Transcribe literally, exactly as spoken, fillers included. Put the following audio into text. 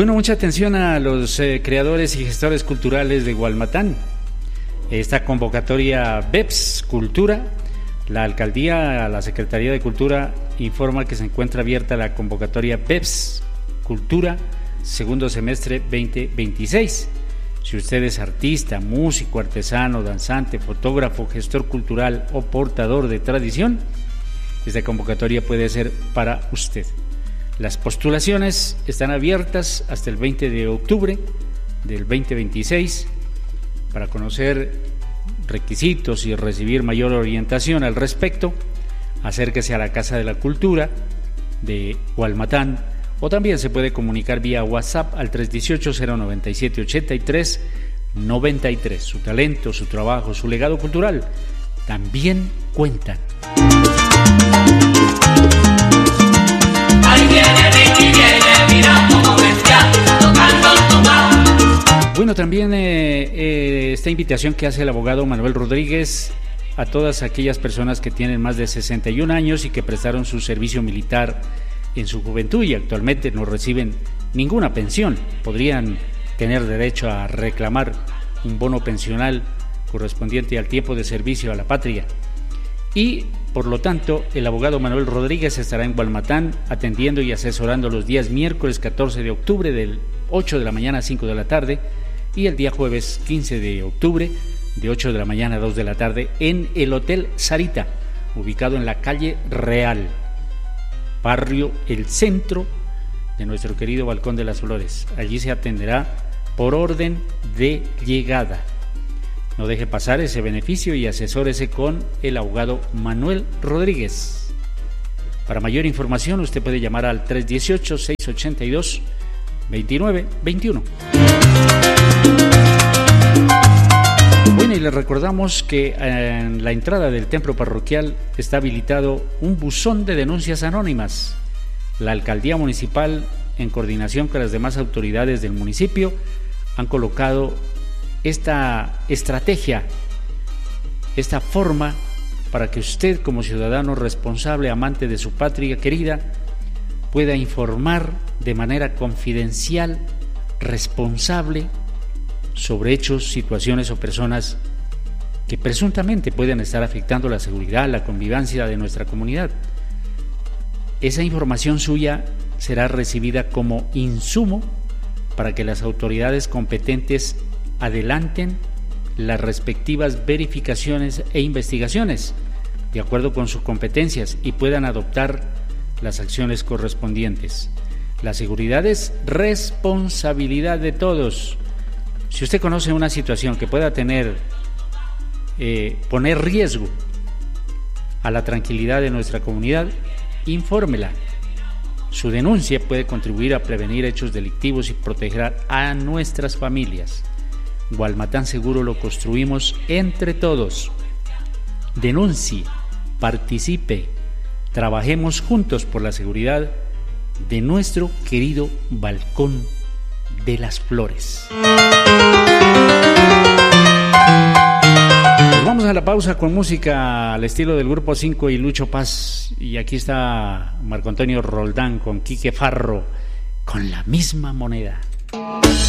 Bueno, mucha atención a los eh, creadores y gestores culturales de Gualmatán. Esta convocatoria B E P S Cultura, la Alcaldía, la Secretaría de Cultura informa que se encuentra abierta la convocatoria B E P S Cultura segundo semestre veinte veintiséis. Si usted es artista, músico, artesano, danzante, fotógrafo, gestor cultural o portador de tradición, esta convocatoria puede ser para usted. Las postulaciones están abiertas hasta el veinte de octubre del veinte veintiséis. Para conocer requisitos y recibir mayor orientación al respecto, acérquese a la Casa de la Cultura de Gualmatán, o también se puede comunicar vía WhatsApp al tres uno ocho, cero nueve siete, ocho tres nueve tres. Su talento, su trabajo, su legado cultural también cuentan. Bueno, también eh, eh, esta invitación que hace el abogado Manuel Rodríguez a todas aquellas personas que tienen más de sesenta y un años y que prestaron su servicio militar en su juventud y actualmente no reciben ninguna pensión. Podrían tener derecho a reclamar un bono pensional correspondiente al tiempo de servicio a la patria. Y, por lo tanto, el abogado Manuel Rodríguez estará en Gualmatán atendiendo y asesorando los días miércoles catorce de octubre del ocho de la mañana a cinco de la tarde y el día jueves quince de octubre de ocho de la mañana a dos de la tarde en el Hotel Sarita, ubicado en la calle Real, barrio El Centro de nuestro querido Balcón de las Flores. Allí se atenderá por orden de llegada. No deje pasar ese beneficio y asesórese con el abogado Manuel Rodríguez. Para mayor información usted puede llamar al tres uno ocho, seis ocho dos, dos nueve dos uno. Bueno, y les recordamos que en la entrada del templo parroquial está habilitado un buzón de denuncias anónimas. La alcaldía municipal, en coordinación con las demás autoridades del municipio, han colocado esta estrategia, esta forma para que usted, como ciudadano responsable, amante de su patria querida, pueda informar de manera confidencial, responsable, sobre hechos, situaciones o personas que presuntamente pueden estar afectando la seguridad, la convivencia de nuestra comunidad. Esa información suya será recibida como insumo para que las autoridades competentes adelanten las respectivas verificaciones e investigaciones de acuerdo con sus competencias y puedan adoptar las acciones correspondientes. La seguridad es responsabilidad de todos. Si usted conoce una situación que pueda tener, eh, poner riesgo a la tranquilidad de nuestra comunidad, infórmela. Su denuncia puede contribuir a prevenir hechos delictivos y proteger a nuestras familias. Gualmatán seguro lo construimos entre todos. Denuncie, participe, trabajemos juntos por la seguridad de nuestro querido Balcón de las Flores. Pues vamos a la pausa con música al estilo del Grupo cinco y Lucho Paz. Y aquí está Marco Antonio Roldán con Quique Farro, con La Misma Moneda.